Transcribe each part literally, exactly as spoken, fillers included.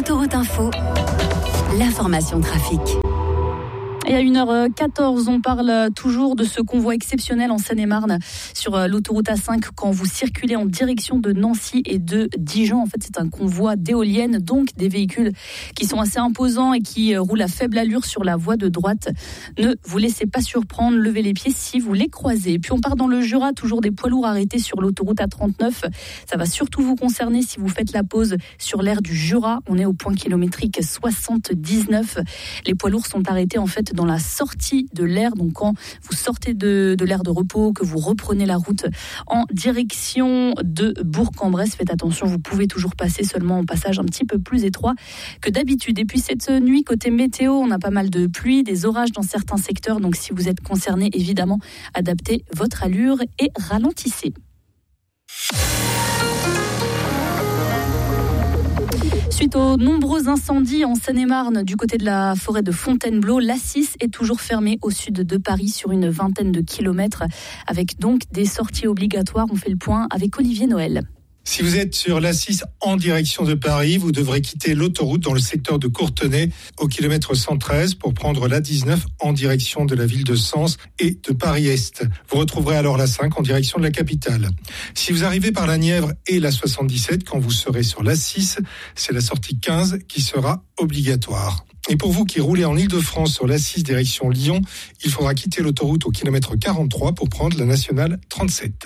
Autoroute Info, l'information trafic. Et à une heure quatorze, on parle toujours de ce convoi exceptionnel en Seine-et-Marne sur l'autoroute A cinq quand vous circulez en direction de Nancy et de Dijon. En fait, c'est un convoi d'éoliennes, donc des véhicules qui sont assez imposants et qui roulent à faible allure sur la voie de droite. Ne vous laissez pas surprendre, levez les pieds si vous les croisez. Et puis on part dans le Jura, toujours des poids lourds arrêtés sur l'autoroute A trente-neuf. Ça va surtout vous concerner si vous faites la pause sur l'aire du Jura. On est au point kilométrique soixante-dix-neuf. Les poids lourds sont arrêtés en fait dans la sortie de l'aire, donc quand vous sortez de, de l'aire de repos, que vous reprenez la route en direction de Bourg-en-Bresse, faites attention, vous pouvez toujours passer seulement en passage un petit peu plus étroit que d'habitude. Et puis cette nuit, côté météo, on a pas mal de pluie, des orages dans certains secteurs, donc si vous êtes concerné, évidemment, adaptez votre allure et ralentissez. Suite aux nombreux incendies en Seine-et-Marne, du côté de la forêt de Fontainebleau, l'A six est toujours fermée au sud de Paris sur une vingtaine de kilomètres, avec donc des sorties obligatoires. On fait le point avec Olivier Noël. Si vous êtes sur l'A six en direction de Paris, vous devrez quitter l'autoroute dans le secteur de Courtenay au kilomètre cent treize pour prendre l'A dix-neuf en direction de la ville de Sens et de Paris-Est. Vous retrouverez alors l'A cinq en direction de la capitale. Si vous arrivez par la Nièvre et la soixante-dix-sept, quand vous serez sur l'A six, c'est la sortie quinze qui sera obligatoire. Et pour vous qui roulez en Île-de-France sur l'A six direction Lyon, il faudra quitter l'autoroute au kilomètre quarante-trois pour prendre la nationale trente-sept.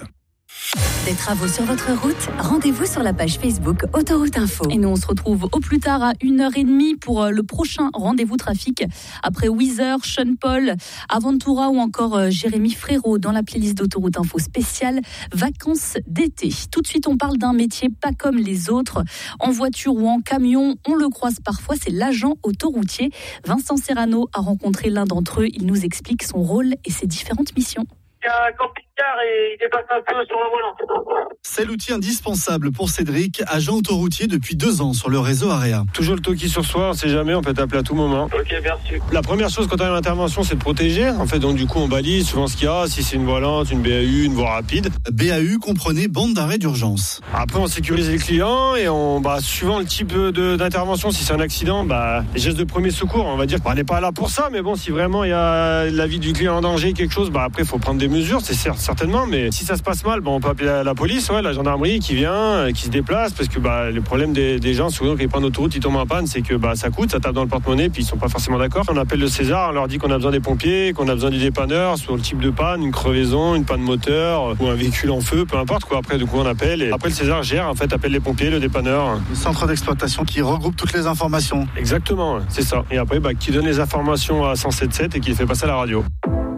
Des travaux sur votre route, rendez-vous sur la page Facebook Autoroute Info. Et nous, on se retrouve au plus tard à une heure trente pour le prochain rendez-vous trafic. Après Weezer, Sean Paul, Aventura ou encore Jérémy Frérot dans la playlist d'Autoroute Info spéciale Vacances d'été. Tout de suite, on parle d'un métier pas comme les autres. En voiture ou en camion, on le croise parfois, c'est l'agent autoroutier. Vincent Serrano a rencontré l'un d'entre eux. Il nous explique son rôle et ses différentes missions. Il y a un camping-car et il dépasse un peu sur le volant. C'est l'outil indispensable pour Cédric, agent autoroutier depuis deux ans sur le réseau Area. Toujours le toki sur soi, on sait jamais, on peut t'appeler à tout moment. Ok, merci. La première chose quand on a une intervention, c'est de protéger. En fait, donc du coup, on balise souvent ce qu'il y a, si c'est une voie lente, une B A U, une voie rapide. B A U, comprenez bande d'arrêt d'urgence. Après, on sécurise les clients et on, bah, suivant le type de, d'intervention, si c'est un accident, bah, les gestes de premier secours, on va dire qu'on n'est pas là pour ça, mais bon, si vraiment il y a la vie du client en danger, quelque chose, bah après, il faut prendre des mesures, c'est certes, certainement, mais si ça se passe mal, bah, on peut appeler la, la police, ouais, la gendarmerie qui vient, qui se déplace, parce que bah, le problème des, des gens, souvent, quand ils prennent l'autoroute, ils tombent en panne, c'est que bah, ça coûte, ça tape dans le porte-monnaie, puis ils sont pas forcément d'accord. On appelle le César, on leur dit qu'on a besoin des pompiers, qu'on a besoin du dépanneur sur le type de panne, une crevaison, une panne moteur, ou un véhicule en feu, peu importe, quoi. Après, du coup, on appelle, et après, le César gère, en fait, appelle les pompiers, le dépanneur. Le centre d'exploitation qui regroupe toutes les informations. Exactement, c'est ça. Et après, bah, qui donne les informations à cent sept sept et qui les fait passer à la radio.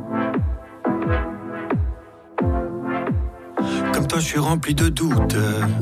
Comme toi, je suis rempli de doutes.